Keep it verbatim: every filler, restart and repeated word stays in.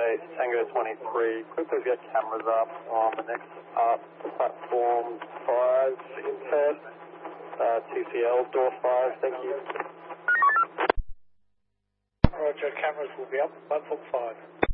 eight, Tango twenty-three. Could please get cameras up on the next up platform five inset, uh, T C L door five, thank you. Roger, cameras will be up, platform five.